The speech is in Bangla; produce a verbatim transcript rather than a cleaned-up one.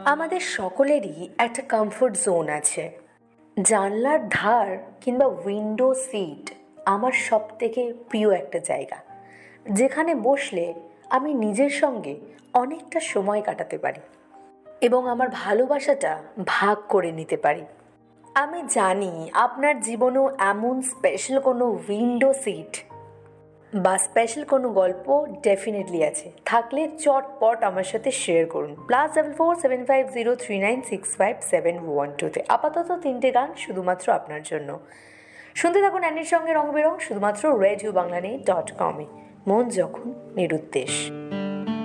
আমাদের সকলেরই একটা কমফোর্ট জোন আছে। জানলার ধার কিংবা উইন্ডো সিট আমার সব থেকে প্রিয় একটা জায়গা, যেখানে বসলে আমি নিজের সঙ্গে অনেকটা সময় কাটাতে পারি এবং আমার ভালোবাসাটা ভাগ করে নিতে পারি। আমি জানি আপনার জীবনেও এমন স্পেশাল কোনো উইন্ডো সিট বা স্পেশাল কোনো গল্প ডেফিনেটলি আছে। থাকলে চটপট আমার সাথে শেয়ার করুন plus double four seven five zero three nine six five seven one টুতে। আপাতত তিনটে গান শুধুমাত্র আপনার জন্য। শুনতে থাকুন অ্যানির সঙ্গে রং বেরং, শুধুমাত্র রেডিও বাংলা নেই ডট কমে। মন যখন নিরুদ্দেশ।